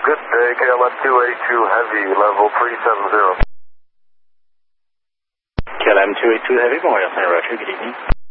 Good day, KLM 282 Heavy, level 370. KLM 282 Heavy, Memorial Center, Roger, good evening.